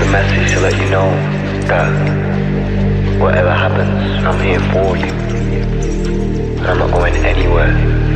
message to let you know that whatever happens, I'm here for you. And I'm not going anywhere.